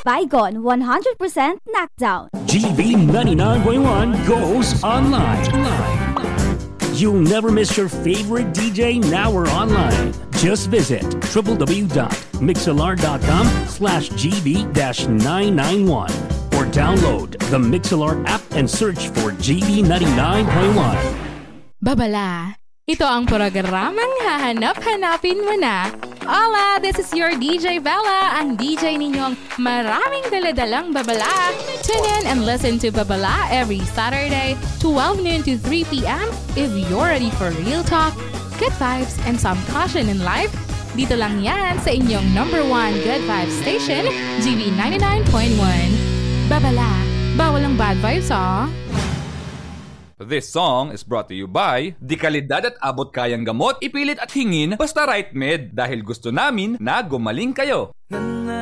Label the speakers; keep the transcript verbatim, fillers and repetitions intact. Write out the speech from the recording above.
Speaker 1: Vigon one hundred percent knockdown.
Speaker 2: G B ninety-nine point one goes online. You'll never miss your favorite D J now or online. Just visit w w w dot mixlr dot com slash g b nine nine one or download the Mixlr app and search for G B ninety-nine point one.
Speaker 3: Babala, ito ang programang hahanap-hanapin mo na. Hola, this is your D J Bella, ang D J ninyong maraming daladalang babala. Tune in and listen to Babala every Saturday, twelve noon to three p.m. If you're ready for real talk, good vibes, and some caution in life, dito lang yan sa inyong number one good vibes station, G B ninety-nine point one. Babala, bawal ang bad vibes, ah.
Speaker 4: This song is brought to you by Di Kalidad at Abot Kayang Gamot, Ipilit at Hingin, Basta Right Med, dahil gusto namin na gumaling kayo.